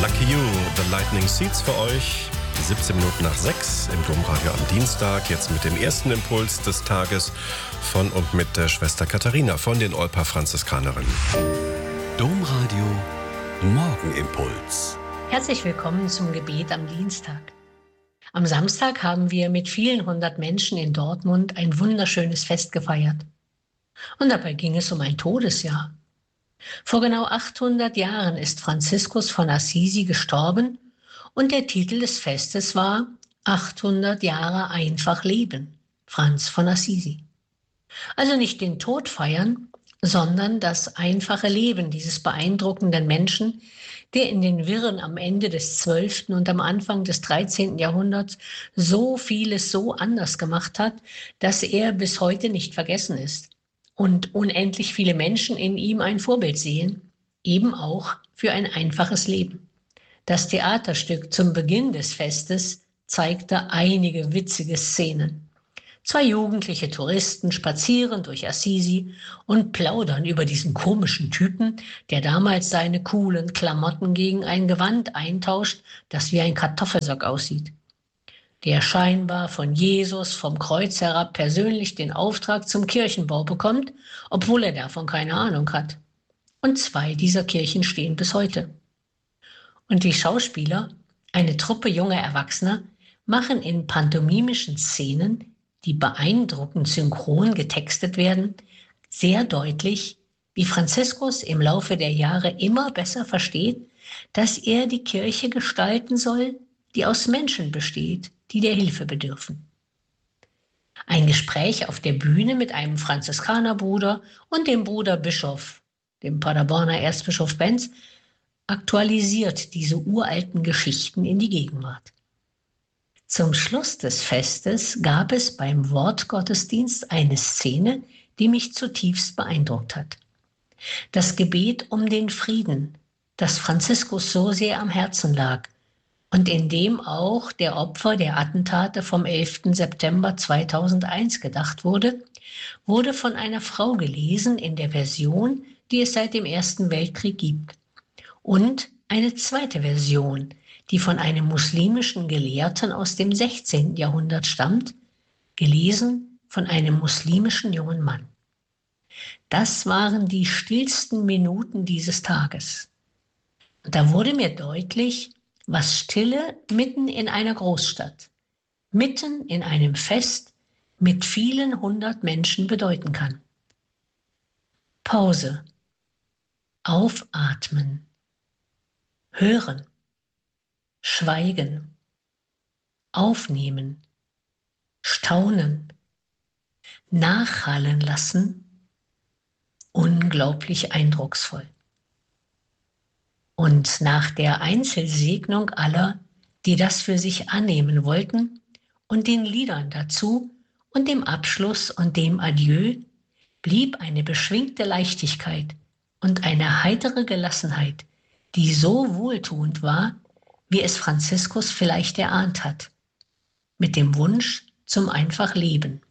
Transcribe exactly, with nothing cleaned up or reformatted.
Lucky You, The Lightning Seeds für euch. siebzehn Minuten nach sechs im Domradio am Dienstag. Jetzt mit dem ersten Impuls des Tages von und mit der Schwester Katharina von den Olper Franziskanerinnen. Domradio Morgenimpuls. Herzlich willkommen zum Gebet am Dienstag. Am Samstag haben wir mit vielen hundert Menschen in Dortmund ein wunderschönes Fest gefeiert. Und dabei ging es um ein Todesjahr. Vor genau achthundert Jahren ist Franziskus von Assisi gestorben und der Titel des Festes war achthundert Jahre einfach leben, Franz von Assisi. Also nicht den Tod feiern, sondern das einfache Leben dieses beeindruckenden Menschen, der in den Wirren am Ende des zwölften und am Anfang des dreizehnten Jahrhunderts so vieles so anders gemacht hat, dass er bis heute nicht vergessen ist. Und unendlich viele Menschen in ihm ein Vorbild sehen, eben auch für ein einfaches Leben. Das Theaterstück zum Beginn des Festes zeigte einige witzige Szenen. Zwei jugendliche Touristen spazieren durch Assisi und plaudern über diesen komischen Typen, der damals seine coolen Klamotten gegen ein Gewand eintauscht, das wie ein Kartoffelsack aussieht. Der scheinbar von Jesus vom Kreuz herab persönlich den Auftrag zum Kirchenbau bekommt, obwohl er davon keine Ahnung hat. Und zwei dieser Kirchen stehen bis heute. Und die Schauspieler, eine Truppe junger Erwachsener, machen in pantomimischen Szenen, die beeindruckend synchron getextet werden, sehr deutlich, wie Franziskus im Laufe der Jahre immer besser versteht, dass er die Kirche gestalten soll, die aus Menschen besteht, die der Hilfe bedürfen. Ein Gespräch auf der Bühne mit einem Franziskanerbruder und dem Bruder Bischof, dem Paderborner Erzbischof Benz, aktualisiert diese uralten Geschichten in die Gegenwart. Zum Schluss des Festes gab es beim Wortgottesdienst eine Szene, die mich zutiefst beeindruckt hat. Das Gebet um den Frieden, das Franziskus so sehr am Herzen lag und in dem auch der Opfer der Attentate vom elften September zweitausendeins gedacht wurde, wurde von einer Frau gelesen in der Version, die es seit dem Ersten Weltkrieg gibt. Und eine zweite Version, die von einem muslimischen Gelehrten aus dem sechzehnten Jahrhundert stammt, gelesen von einem muslimischen jungen Mann. Das waren die stillsten Minuten dieses Tages. Und da wurde mir deutlich, was Stille mitten in einer Großstadt, mitten in einem Fest mit vielen hundert Menschen bedeuten kann. Pause, aufatmen, hören, schweigen, aufnehmen, staunen, nachhallen lassen, unglaublich eindrucksvoll. Und nach der Einzelsegnung aller, die das für sich annehmen wollten, und den Liedern dazu und dem Abschluss und dem Adieu, blieb eine beschwingte Leichtigkeit und eine heitere Gelassenheit, die so wohltuend war, wie es Franziskus vielleicht erahnt hat, mit dem Wunsch zum einfach Leben.